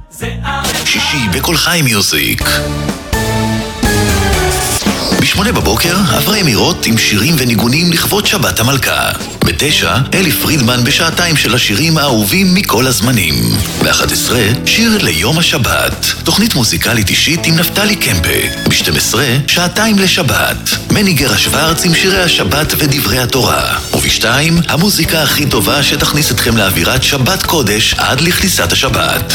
שישי בכל חי מיוזיק. ב8 בבוקר, אברי אמירות עם שירים וניגונים לכבוד שבת המלכה. ב9, אלי פרידמן בשעתיים של השירים האהובים מכל הזמנים. ב11, שיר ליום השבת. תוכנית מוזיקלית אישית עם נפתלי קמפה. ב12, שעתיים לשבת. מני שוורץ עם שירי השבת ודברי התורה. וב2, המוזיקה הכי טובה שתכניס אתכם לאווירת שבת קודש עד לכניסת השבת.